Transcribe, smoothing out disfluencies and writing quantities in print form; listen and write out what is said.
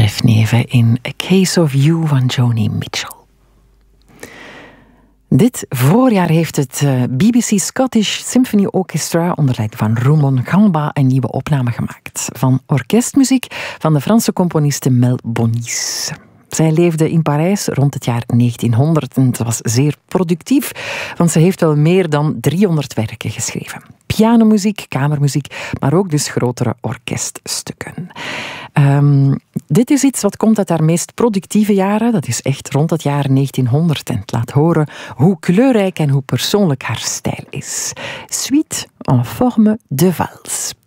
Jeff Neve in A Case of You van Joni Mitchell. Dit voorjaar heeft het BBC Scottish Symphony Orchestra onder leiding van Roman Gamba een nieuwe opname gemaakt van orkestmuziek van de Franse componiste Mel Bonis. Zij leefde in Parijs rond het jaar 1900 en het was zeer productief, want ze heeft wel meer dan 300 werken geschreven. Pianomuziek, kamermuziek, maar ook dus grotere orkeststukken. Dit is iets wat komt uit haar meest productieve jaren. Dat is echt rond het jaar 1900 en het laat horen hoe kleurrijk en hoe persoonlijk haar stijl is. Suite en forme de valse.